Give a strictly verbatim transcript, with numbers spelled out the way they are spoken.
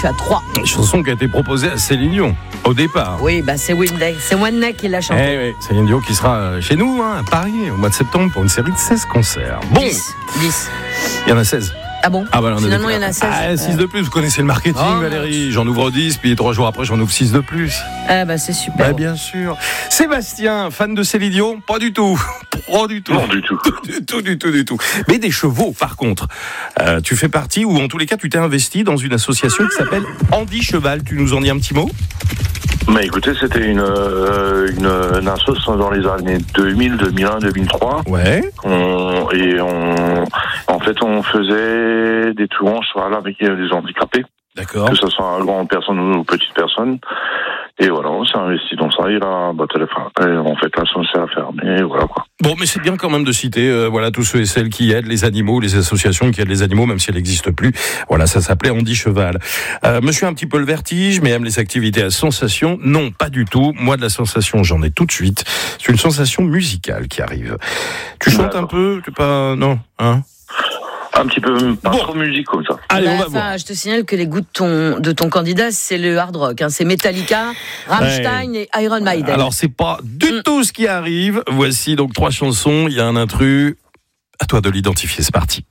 tu as trois. Une chanson qui a été proposée à Céline Dion, au départ. Oui, bah c'est Wendy, c'est Wendy qui l'a chantée. Eh oui, Céline Dion qui sera chez nous, hein, à Paris, au mois de septembre, pour une série de seize concerts. Bon, dix. dix. Il y en a seize. Ah bon ah bah, Finalement, il y en a seize. Ah, six de plus, vous connaissez le marketing, oh, Valérie. J'en ouvre dix, puis trois jours après, j'en ouvre six de plus. Ah bah c'est super. Bah bien sûr. Sébastien, fan de Céline Dion? Pas du tout. Pas du tout. Non, du tout. Du tout, du tout, du tout. Mais des chevaux, par contre. Euh, tu fais partie, ou en tous les cas, tu t'es investi dans une association qui s'appelle Andy Cheval. Tu nous en dis un petit mot? Mais écoutez, c'était une, euh, une, une association dans les années deux mille, deux mille un, deux mille trois. Ouais. On, et on, en fait, on faisait des tours en cheval avec des handicapés. D'accord. Que ce soit grandes personnes ou petites personnes. Et voilà, on s'est investi dans ça. Et là, bah, en fait, là, on s'est fermé. Et voilà, quoi. Bon, mais c'est bien quand même de citer, euh, voilà, tous ceux et celles qui aident les animaux, les associations qui aident les animaux, même si elles n'existent plus. Voilà, ça s'appelait Andy Cheval. Euh, monsieur a un petit peu le vertige, mais aime les activités à sensation. Non, pas du tout. Moi, de la sensation, j'en ai tout de suite. C'est une sensation musicale qui arrive. Tu chantes un peu? Tu pas, non, hein? Un petit peu, pas bon. trop musique comme ça. Allez, bah, on va ça, voir. je te signale que les goûts de ton, de ton candidat, c'est le hard rock. Hein. C'est Metallica, Rammstein ouais. et Iron Maiden. Alors, c'est pas du mm. tout ce qui arrive. Voici donc trois chansons. Il y a un intrus. À toi de l'identifier, c'est parti.